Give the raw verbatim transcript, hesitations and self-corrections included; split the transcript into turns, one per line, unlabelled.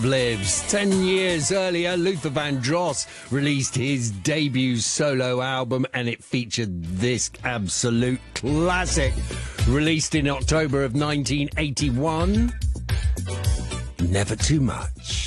lives. Ten years earlier, Luther Vandross released his debut solo album, and it featured this absolute classic. Released in October of nineteen eighty-one, Never Too Much.